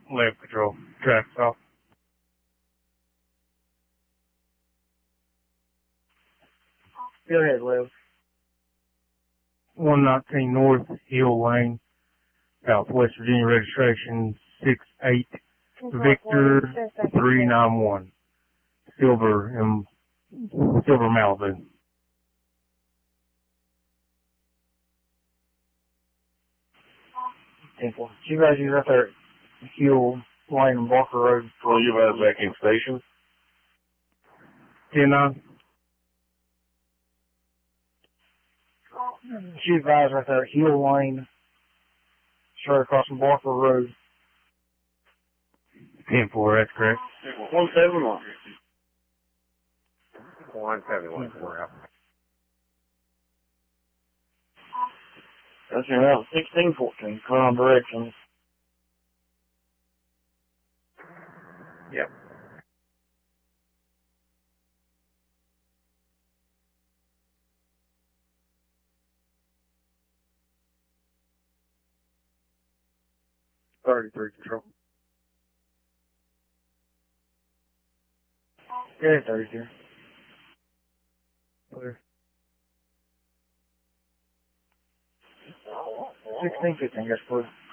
Left control. Traffic off. 119 North Hill Lane, Southwest Virginia, registration 68 Victor 391. Silver Malibu. Temple. You guys use out there at Hill Lane and Barker Road. Well, you guys back in station? 10-9. She advised right there at Hill Lane, straight across from Barker Road. 10-4, that's correct. 171. 171, we're out. That's around 1614, Crown directions. Yep. Control. Yeah, 32. Clear. 1615, that's clear.